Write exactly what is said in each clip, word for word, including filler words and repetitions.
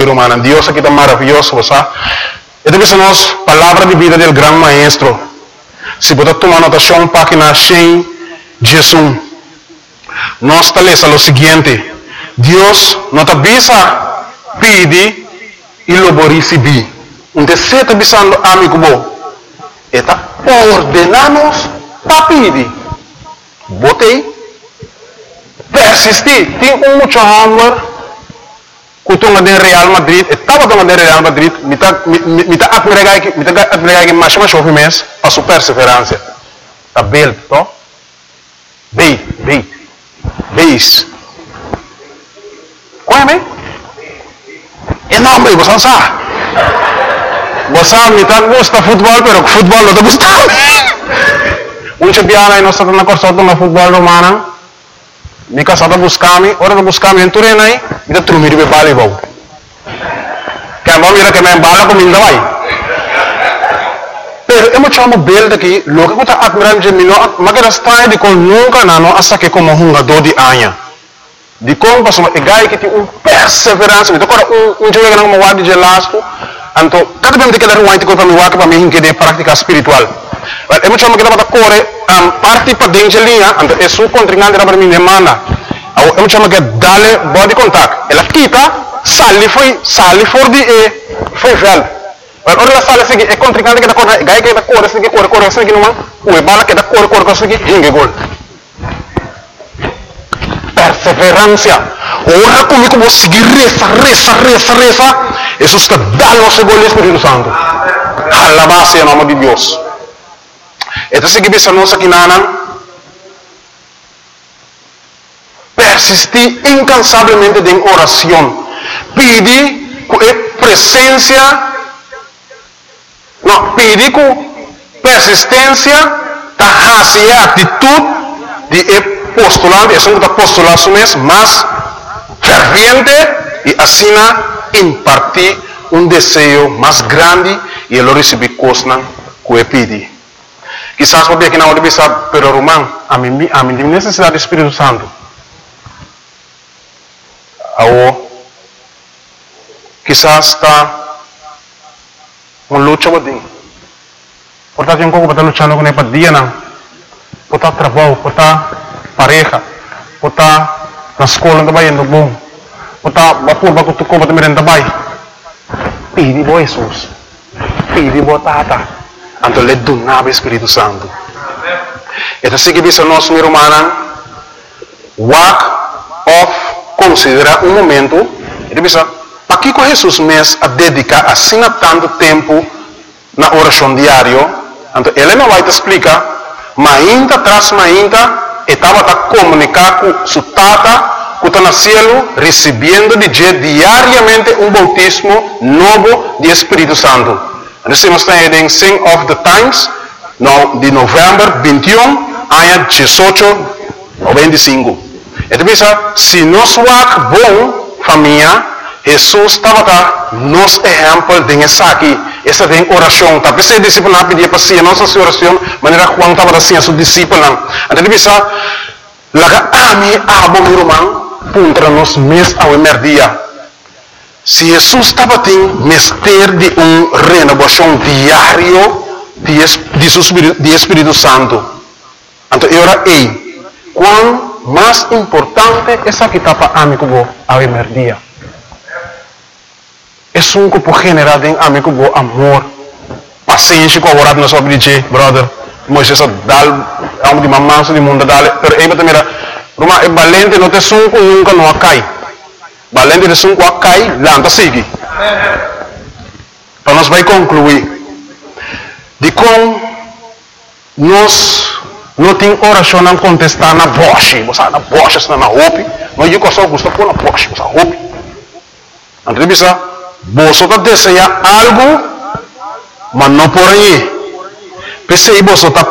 humano. Dios aqui está maravilhoso, sabe? Esta vez nós, palavra de vida do grande maestro. Se você tomar anotação, página cem, Jesus. Nós está lendo o seguinte. Deus não está bisa pede e lobo receber. Um terceiro está bisando amigo bom. Está ordenando para pedir. Botei. Persistir. Tem um muito amor. Kutunga de Real Madrid. Estava tomando de Real Madrid. Me está admirando que me está admirando que mais mais chove mês. A sua perseverança. Está belo, tá? Bem, bem, beis. Qual é bem? É nome, você não sabe. Você me está gosta futebol, pero futebol não está gostando. Um champion nós estamos na corção do futebol romano. Me casa está buscando, ora está buscando em Turena aí, me está trumir de bala e vou. Quem vai mirar que me embala comigo vai. Pero eu me chamo belo daqui, logo que está admirando de mim, mas que está de com nunca não asa que como um jogador de anha. De como passou, é gai que tem um perseverança, me toca um um jogo que não me guarda de lasto, então cada vez que eu white para me guarda para mim que de prática espiritual. Eu me chamo que está corre, um parte para dentro linha, então é sua contrincante para mim demanda. Eu me chamo que dale body contact. Ela quita, sali foi, sali for de e foi velho. Ora la sala sigi e contrincante que da corre, gai que da corre sigi corre corre sigi não, o bala que da corre corre sigi hinge gol. Perseverança. Ora comigo vou seguir reza, reza, reza, reza. Isso está dando o segundo Espírito Santo. Alabado seja o nome de Deus. Então se que bisa nós aqui nana persistir incansavelmente em oração. Pedir com presença. Não, pedir com persistência, tá assim a atitude de postulante, é um postulado mesmo, mas ferviente e assim impartir um desejo mais grande e ele receber coisas que ele pede. Quizás você aqui na hora de pensar, pero Romão, a mim a mim necessidade do Espírito Santo. Ou quizás está uma luta bodinho. Portanto, eu estou lutando com ele dia não. Portanto, trabalho, portanto, pareja, portanto, na escola também indo bom. Portanto, vapor bago tu ko também também. Pedi bo Jesus. Pedi bo tata. Anto le donava Espírito Santo. Então, se que bisa nós meu humano, walk off considera um momento, ele bisa para que Jesus mesmo a dedicar assim a tanto tempo na oração diária, então ele não vai te explicar, mas ainda traz mais ainda, estava a comunicar com sua tata, que está no céu, recebendo de diariamente um bautismo novo de Espírito Santo. Então nós estamos em Sing of the Times, no, de novembro vinte e um, ano dezoito noventa e cinco. Então se nós vamos bom, família, Jesus estava cá, nos exemplo de essa aqui, essa tem oração, tapi se discípulo não pedia para si, nossa oração, maneira Juan estava assim a seu discípulo, então ele disse, laga ami abo meu irmão, puntra nos mês ao emerdia. Se Jesus estava tendo mestre de um renovação diário de, de, de Espírito Santo, então eu era ei, quão mais importante essa que estava amigo ao emerdia. É um grupo generado em amigo bom amor, paciência com a nossa vida, brother. Moisés dal, a um de mamãe do mundo dal, pero aí também era, Roma é valente, não tem som com nunca não cai, valente de som com cai, lanta sigue. Para nós vai concluir, de como nós não tem oração não contestar na voz, você na voz está na roupa, não eu só gosto pôr na voz, você roupa. Então bisa você está desejando algo, mas não por aí. Pensei você está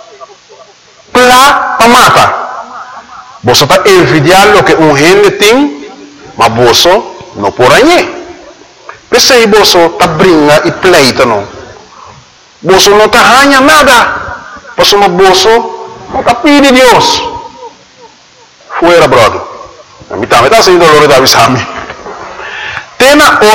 plá para matar. Você está envidiando o que um gente tem, mas você não por aí. Pensei você está brincando e pleita não. Você não está ganhando nada. Você não não está pedindo Deus. Fuera, brother. A mim também está sendo doloroso da visão. Tem